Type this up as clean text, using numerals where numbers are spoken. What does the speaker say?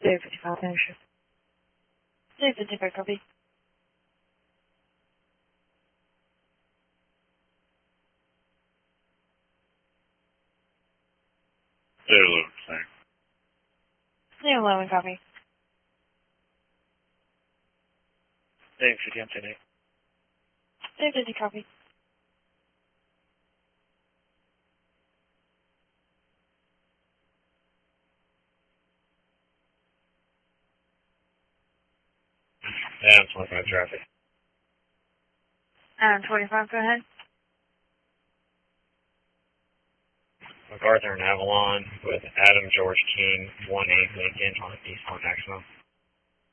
Dave 55, finish. Dave 55, copy. Dave 11, same. Dave 11, copy. Dave 50, I'm 10-8. Dave 50, copy. Adam 25 traffic. Adam 25, go ahead. MacArthur and Avalon with Adam George King 18 Lincoln on East on Maximum.